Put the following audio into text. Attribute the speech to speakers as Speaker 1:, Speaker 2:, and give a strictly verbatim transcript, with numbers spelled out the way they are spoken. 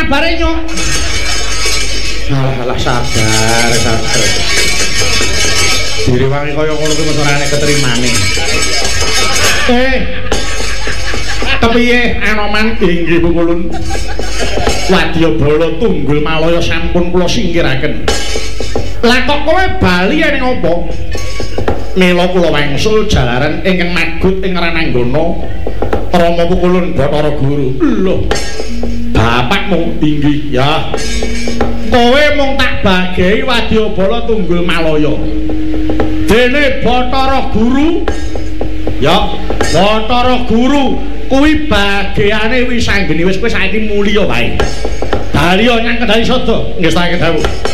Speaker 1: kabare nyok? Alah alah sabar sabar. Direwangi kaya ngono kuwi mesti ora enek keterimane. Eh. Kepiye Anoman inggih Bu Kulun? Wadyabala Tunggul Malaya sampun kula singkiraken. Lah kok kowe bali ning apa? Mila kula wangsul jalaran ingkang magut ing Rananggana Rama Pukulun Bathara Guru. Lho. Bapakmu inggih ya. Kowe mung tak bagehi Wadyabala Tunggul Malaya. Dene Bathara Guru ya, Bathara Guru kuwi bageane wis anggene wis kowe saiki mulya wae. Daliya nyang kendali sada nggih saiki dawuh.